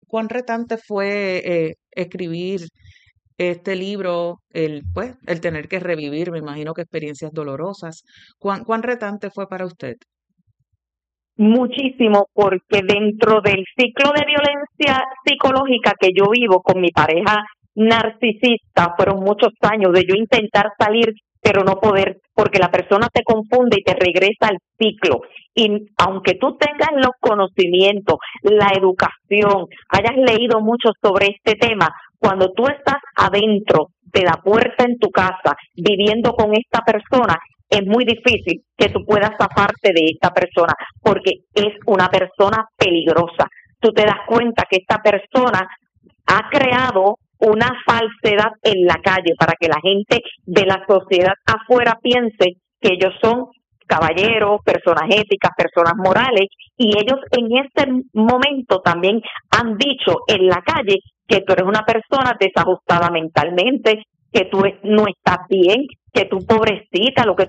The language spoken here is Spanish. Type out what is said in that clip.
cuán retante fue escribir este libro, el tener que revivir, me imagino que experiencias dolorosas? ¿Cuán retante fue para usted? Muchísimo, porque dentro del ciclo de violencia psicológica que yo vivo con mi pareja narcisista, fueron muchos años de yo intentar salir, pero no poder, porque la persona te confunde y te regresa al ciclo. Y aunque tú tengas los conocimientos, la educación, hayas leído mucho sobre este tema, cuando tú estás adentro de la puerta en tu casa, viviendo con esta persona, es muy difícil que tú puedas zafarte de esta persona porque es una persona peligrosa. Tú te das cuenta que esta persona ha creado una falsedad en la calle para que la gente de la sociedad afuera piense que ellos son caballeros, personas éticas, personas morales, y ellos en este momento también han dicho en la calle que tú eres una persona desajustada mentalmente, que tú no estás bien, que tú pobrecita, lo que